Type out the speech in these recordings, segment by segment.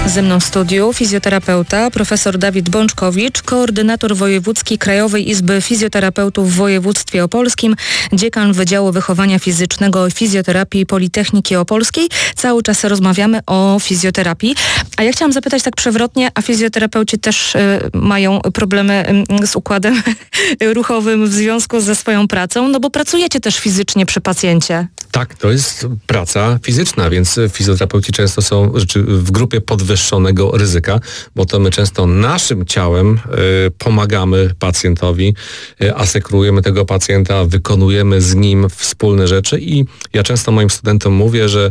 Ze mną w studiu fizjoterapeuta, profesor Dawid Bączkowicz, koordynator wojewódzki Krajowej Izby Fizjoterapeutów w województwie opolskim, dziekan Wydziału Wychowania Fizycznego i Fizjoterapii Politechniki Opolskiej. Cały czas rozmawiamy o fizjoterapii. A ja chciałam zapytać tak przewrotnie, a fizjoterapeuci też mają problemy z układem ruchowym w związku ze swoją pracą, no bo pracujecie też fizycznie przy pacjencie. Tak, to jest praca fizyczna, więc fizjoterapeuci często są w grupie podwyższonego ryzyka, bo to my często naszym ciałem pomagamy pacjentowi, asekurujemy tego pacjenta, wykonujemy z nim wspólne rzeczy i ja często moim studentom mówię, że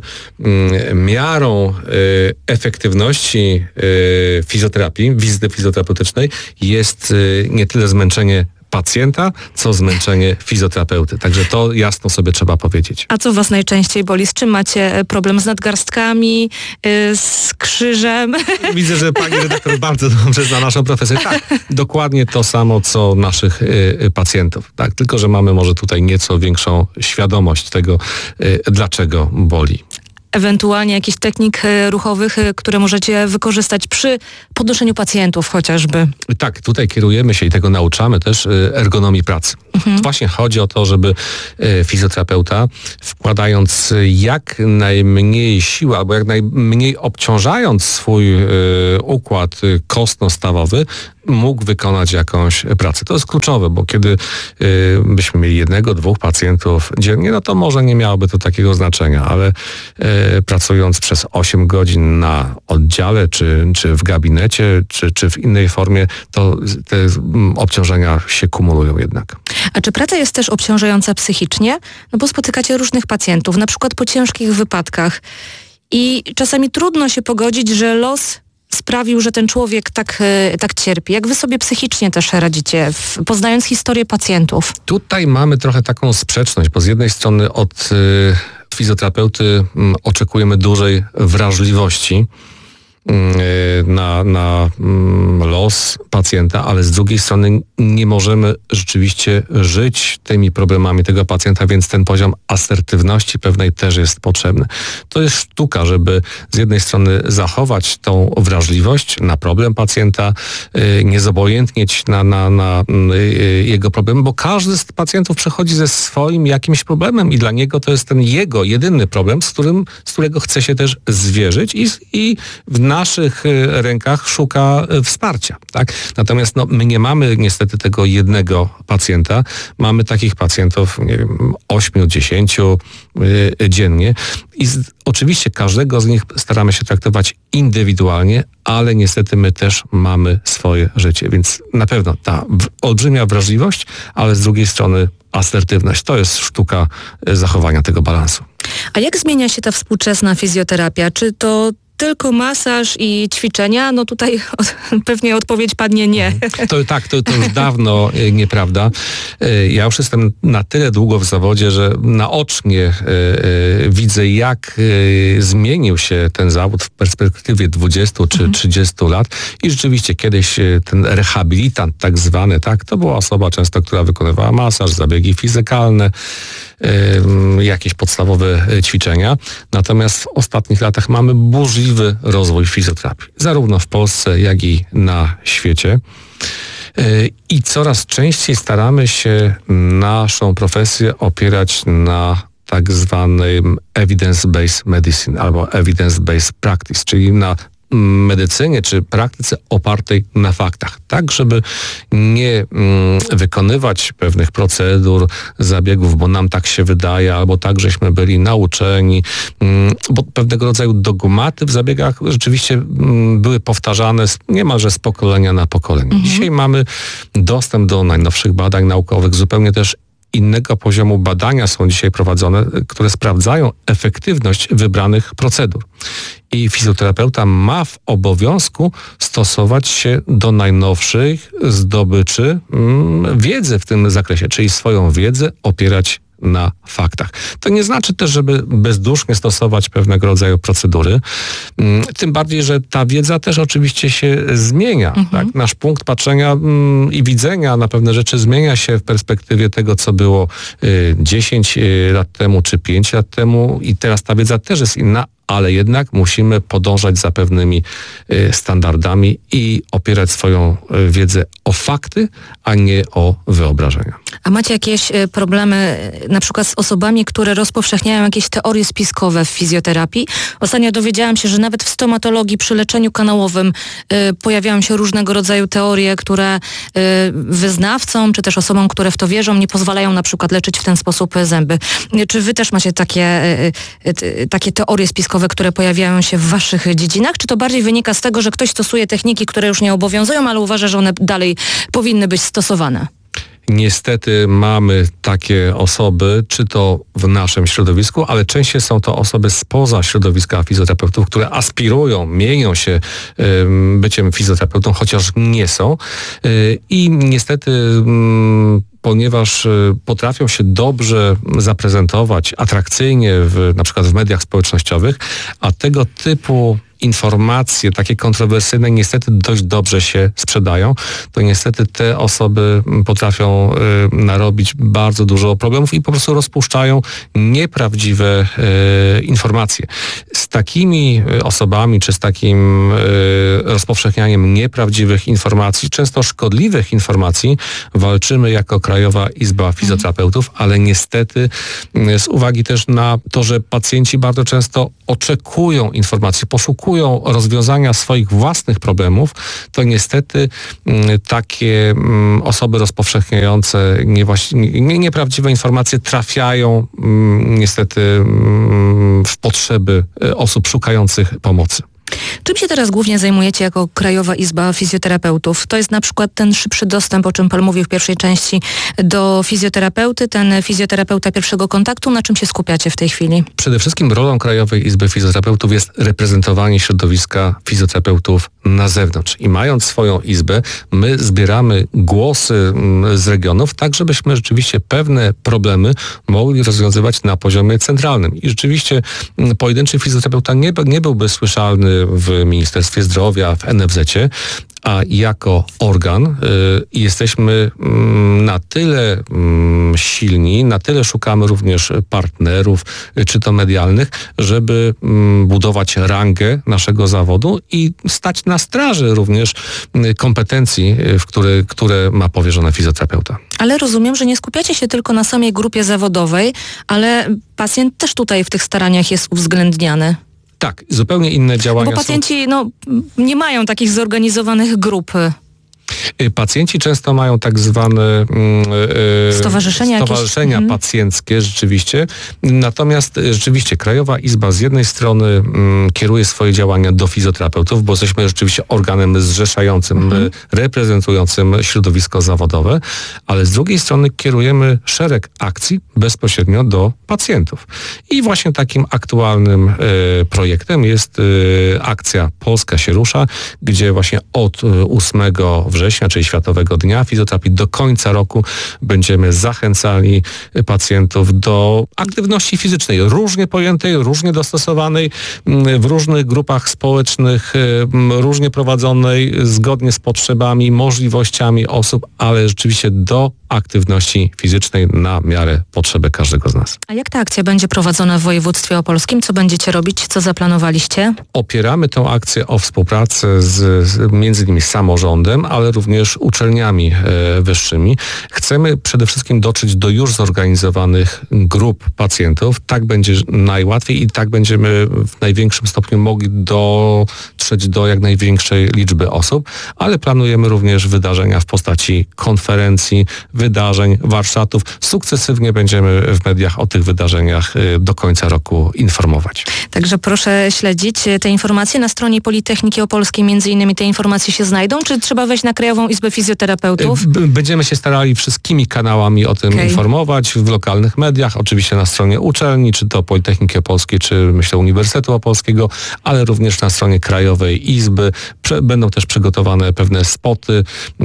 miarą efektywności fizjoterapii, wizyty fizjoterapeutycznej jest nie tyle zmęczenie pacjenta, co zmęczenie fizjoterapeuty. Także to jasno sobie trzeba powiedzieć. A co was najczęściej boli? Z czym macie problem? Z nadgarstkami? Z krzyżem? Widzę, że pani redaktor bardzo dobrze zna naszą profesję. Tak, dokładnie to samo, co naszych pacjentów. Tak, tylko że mamy może tutaj nieco większą świadomość tego, dlaczego boli. Ewentualnie jakichś technik ruchowych, które możecie wykorzystać przy podnoszeniu pacjentów chociażby. Tak, tutaj kierujemy się i tego nauczamy też ergonomii pracy. Właśnie chodzi o to, żeby fizjoterapeuta, wkładając jak najmniej siły albo jak najmniej obciążając swój układ kostno-stawowy, mógł wykonać jakąś pracę. To jest kluczowe, bo kiedy byśmy mieli 1-2 pacjentów dziennie, no to może nie miałoby to takiego znaczenia, ale pracując przez 8 godzin na oddziale, czy w gabinecie, czy w innej formie, to te obciążenia się kumulują jednak. A czy praca jest też obciążająca psychicznie? No bo spotykacie różnych pacjentów, na przykład po ciężkich wypadkach i czasami trudno się pogodzić, że los sprawił, że ten człowiek tak cierpi. Jak wy sobie psychicznie też radzicie, poznając historię pacjentów? Tutaj mamy trochę taką sprzeczność, bo z jednej strony od fizjoterapeuty oczekujemy dużej wrażliwości na los pacjenta, ale z drugiej strony nie możemy rzeczywiście żyć tymi problemami tego pacjenta, więc ten poziom asertywności pewnej też jest potrzebny. To jest sztuka, żeby z jednej strony zachować tą wrażliwość na problem pacjenta, nie zobojętnieć na jego problemy, bo każdy z pacjentów przychodzi ze swoim jakimś problemem i dla niego to jest ten jego jedyny problem, z którego chce się też zwierzyć i w naszych rękach szuka wsparcia. Tak? Natomiast my nie mamy niestety tego jednego pacjenta. Mamy takich pacjentów 8-10 dziennie i oczywiście każdego z nich staramy się traktować indywidualnie, ale niestety my też mamy swoje życie. Więc na pewno ta olbrzymia wrażliwość, ale z drugiej strony asertywność. To jest sztuka zachowania tego balansu. A jak zmienia się ta współczesna fizjoterapia? Czy to tylko masaż i ćwiczenia? No tutaj pewnie odpowiedź padnie nie. To już dawno nieprawda. Ja już jestem na tyle długo w zawodzie, że naocznie widzę, jak zmienił się ten zawód w perspektywie 20 czy 30 lat i rzeczywiście kiedyś ten rehabilitant tak zwany, tak, to była osoba często, która wykonywała masaż, zabiegi fizykalne, jakieś podstawowe ćwiczenia. Natomiast w ostatnich latach mamy burzliwy rozwój fizjoterapii, zarówno w Polsce, jak i na świecie. I coraz częściej staramy się naszą profesję opierać na tak zwanym evidence-based medicine albo evidence-based practice, czyli na medycynie czy praktyce opartej na faktach, tak żeby nie wykonywać pewnych procedur, zabiegów, bo nam tak się wydaje, albo tak, żeśmy byli nauczeni, bo pewnego rodzaju dogmaty w zabiegach rzeczywiście były powtarzane niemalże z pokolenia na pokolenie. Dzisiaj mamy dostęp do najnowszych badań naukowych, zupełnie też innego poziomu badania są dzisiaj prowadzone, które sprawdzają efektywność wybranych procedur. I fizjoterapeuta ma w obowiązku stosować się do najnowszych zdobyczy wiedzy w tym zakresie, czyli swoją wiedzę opierać na faktach. To nie znaczy też, żeby bezdusznie stosować pewnego rodzaju procedury. Tym bardziej, że ta wiedza też oczywiście się zmienia. Tak? Nasz punkt patrzenia i widzenia na pewne rzeczy zmienia się w perspektywie tego, co było 10 lat temu czy 5 lat temu i teraz ta wiedza też jest inna, ale jednak musimy podążać za pewnymi standardami i opierać swoją wiedzę o fakty, a nie o wyobrażenia. A macie jakieś problemy na przykład z osobami, które rozpowszechniają jakieś teorie spiskowe w fizjoterapii? Ostatnio dowiedziałam się, że nawet w stomatologii przy leczeniu kanałowym pojawiają się różnego rodzaju teorie, które wyznawcom, czy też osobom, które w to wierzą, nie pozwalają na przykład leczyć w ten sposób zęby. Czy wy też macie takie teorie spiskowe, które pojawiają się w waszych dziedzinach? Czy to bardziej wynika z tego, że ktoś stosuje techniki, które już nie obowiązują, ale uważa, że one dalej powinny być stosowane? Niestety mamy takie osoby, czy to w naszym środowisku, ale częściej są to osoby spoza środowiska fizjoterapeutów, które aspirują, mienią się byciem fizjoterapeutą, chociaż nie są. I niestety ponieważ potrafią się dobrze zaprezentować, atrakcyjnie na przykład w mediach społecznościowych, a tego typu informacje takie kontrowersyjne niestety dość dobrze się sprzedają, to niestety te osoby potrafią narobić bardzo dużo problemów i po prostu rozpuszczają nieprawdziwe informacje. Z takimi osobami, czy z takim rozpowszechnianiem nieprawdziwych informacji, często szkodliwych informacji, walczymy jako Krajowa Izba Fizjoterapeutów, ale niestety z uwagi też na to, że pacjenci bardzo często oczekują informacji, poszukują rozwiązania swoich własnych problemów, to niestety takie osoby rozpowszechniające nieprawdziwe informacje trafiają niestety w potrzeby osób szukających pomocy. Czym się teraz głównie zajmujecie jako Krajowa Izba Fizjoterapeutów? To jest na przykład ten szybszy dostęp, o czym pan mówił w pierwszej części, do fizjoterapeuty, ten fizjoterapeuta pierwszego kontaktu. Na czym się skupiacie w tej chwili? Przede wszystkim rolą Krajowej Izby Fizjoterapeutów jest reprezentowanie środowiska fizjoterapeutów na zewnątrz. I mając swoją izbę, my zbieramy głosy z regionów, tak żebyśmy rzeczywiście pewne problemy mogli rozwiązywać na poziomie centralnym. I rzeczywiście pojedynczy fizjoterapeuta nie byłby słyszalny w Ministerstwie Zdrowia, w NFZ-cie, a jako organ jesteśmy na tyle silni, na tyle szukamy również partnerów, czy to medialnych, żeby budować rangę naszego zawodu i stać na straży również kompetencji, które ma powierzone fizjoterapeuta. Ale rozumiem, że nie skupiacie się tylko na samej grupie zawodowej, ale pacjent też tutaj w tych staraniach jest uwzględniany. Tak, zupełnie inne działania Bo pacjenci nie mają takich zorganizowanych grup. Pacjenci często mają tak zwane stowarzyszenia pacjenckie rzeczywiście. Natomiast rzeczywiście Krajowa Izba z jednej strony kieruje swoje działania do fizjoterapeutów, bo jesteśmy rzeczywiście organem zrzeszającym, reprezentującym środowisko zawodowe, ale z drugiej strony kierujemy szereg akcji bezpośrednio do pacjentów. I właśnie takim aktualnym projektem jest akcja Polska się rusza, gdzie właśnie od 8 września, czyli Światowego Dnia Fizjoterapii, do końca roku będziemy zachęcali pacjentów do aktywności fizycznej, różnie pojętej, różnie dostosowanej, w różnych grupach społecznych, różnie prowadzonej, zgodnie z potrzebami, możliwościami osób, ale rzeczywiście do aktywności fizycznej na miarę potrzeby każdego z nas. A jak ta akcja będzie prowadzona w województwie opolskim? Co będziecie robić? Co zaplanowaliście? Opieramy tę akcję o współpracę między innymi z samorządem, ale również uczelniami wyższymi. Chcemy przede wszystkim dotrzeć do już zorganizowanych grup pacjentów. Tak będzie najłatwiej i tak będziemy w największym stopniu mogli dotrzeć do jak największej liczby osób, ale planujemy również wydarzenia w postaci konferencji, wydarzeń, warsztatów. Sukcesywnie będziemy w mediach o tych wydarzeniach do końca roku informować. Także proszę śledzić te informacje. Na stronie Politechniki Opolskiej między innymi te informacje się znajdą. Czy trzeba wejść na Krajową Izbę Fizjoterapeutów? Będziemy się starali wszystkimi kanałami o tym informować w lokalnych mediach, oczywiście na stronie uczelni, czy to Politechniki Opolskiej, czy myślę Uniwersytetu Opolskiego, ale również na stronie Krajowej Izby. Będą też przygotowane pewne spoty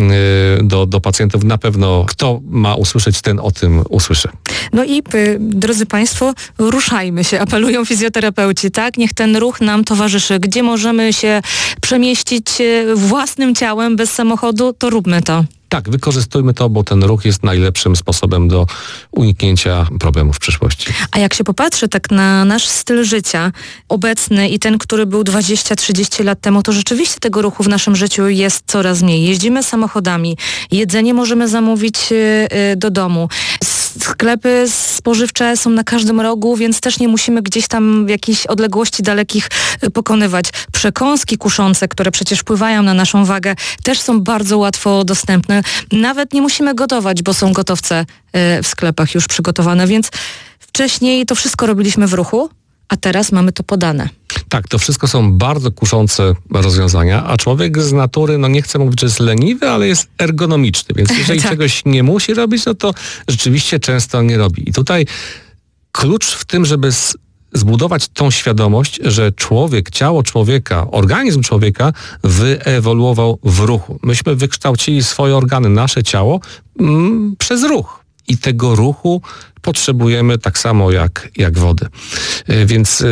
do pacjentów. Na pewno kto ma usłyszeć, ten o tym usłyszy. No i drodzy Państwo, ruszajmy się, apelują fizjoterapeuci, tak? Niech ten ruch nam towarzyszy. Gdzie możemy się przemieścić własnym ciałem bez samochodu, to róbmy to. Tak, wykorzystujmy to, bo ten ruch jest najlepszym sposobem do uniknięcia problemów w przyszłości. A jak się popatrzy tak na nasz styl życia obecny i ten, który był 20-30 lat temu, to rzeczywiście tego ruchu w naszym życiu jest coraz mniej. Jeździmy samochodami, jedzenie możemy zamówić do domu. Sklepy spożywcze są na każdym rogu, więc też nie musimy gdzieś tam w jakichś odległości dalekich pokonywać. Przekąski kuszące, które przecież wpływają na naszą wagę, też są bardzo łatwo dostępne. Nawet nie musimy gotować, bo są gotowce w sklepach już przygotowane, więc wcześniej to wszystko robiliśmy w ruchu, a teraz mamy to podane. Tak, to wszystko są bardzo kuszące rozwiązania, a człowiek z natury, nie chcę mówić, że jest leniwy, ale jest ergonomiczny, więc jeżeli tak. czegoś nie musi robić, to rzeczywiście często nie robi. I tutaj klucz w tym, żeby zbudować tą świadomość, że ciało człowieka, organizm człowieka wyewoluował w ruchu. Myśmy wykształcili swoje organy, nasze ciało przez ruch. I tego ruchu potrzebujemy tak samo jak wody. Więc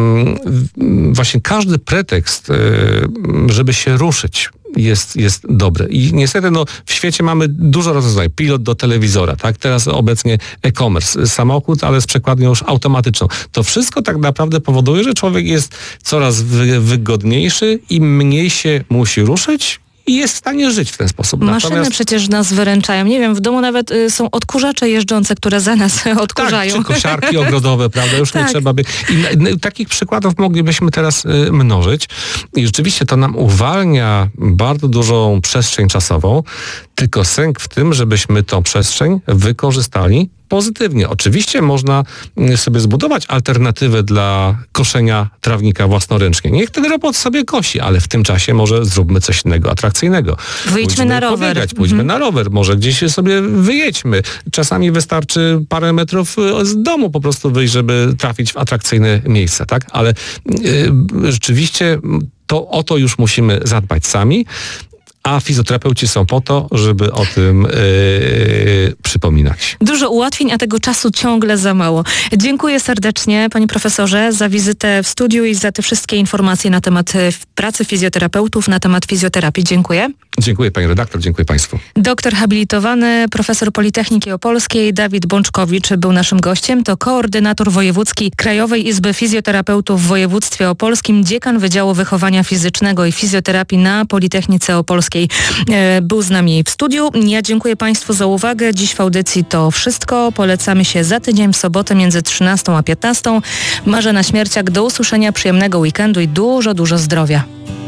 właśnie każdy pretekst, żeby się ruszyć, jest dobry. I niestety w świecie mamy dużo rozwiązań. Pilot do telewizora, tak? Teraz obecnie e-commerce, samochód, ale z przekładnią już automatyczną. To wszystko tak naprawdę powoduje, że człowiek jest coraz wygodniejszy i mniej się musi ruszyć i jest w stanie żyć w ten sposób. Maszyny przecież nas wyręczają. Nie wiem, w domu nawet są odkurzacze jeżdżące, które za nas odkurzają. Tak, czy kosiarki ogrodowe, prawda? Już nie trzeba by... I takich przykładów moglibyśmy teraz mnożyć. I rzeczywiście to nam uwalnia bardzo dużą przestrzeń czasową, tylko sęk w tym, żebyśmy tą przestrzeń wykorzystali pozytywnie. Oczywiście można sobie zbudować alternatywę dla koszenia trawnika własnoręcznie. Niech ten robot sobie kosi, ale w tym czasie może zróbmy coś innego, atrakcyjnego. Wyjdźmy na rower. Pójdźmy na rower, może gdzieś sobie wyjedźmy. Czasami wystarczy parę metrów z domu po prostu wyjść, żeby trafić w atrakcyjne miejsca, tak? Ale rzeczywiście o to już musimy zadbać sami. A fizjoterapeuci są po to, żeby o tym przypominać. Dużo ułatwień, a tego czasu ciągle za mało. Dziękuję serdecznie, panie profesorze, za wizytę w studiu i za te wszystkie informacje na temat pracy fizjoterapeutów, na temat fizjoterapii. Dziękuję. Dziękuję pani redaktor, dziękuję państwu. Doktor habilitowany, profesor Politechniki Opolskiej Dawid Bączkowicz był naszym gościem. To koordynator wojewódzki Krajowej Izby Fizjoterapeutów w województwie opolskim, dziekan Wydziału Wychowania Fizycznego i Fizjoterapii na Politechnice Opolskiej. Był z nami w studiu. Ja dziękuję państwu za uwagę. Dziś w audycji to wszystko. Polecamy się za tydzień w sobotę między 13 a 15. Marzena Śmierciak, do usłyszenia, przyjemnego weekendu i dużo zdrowia.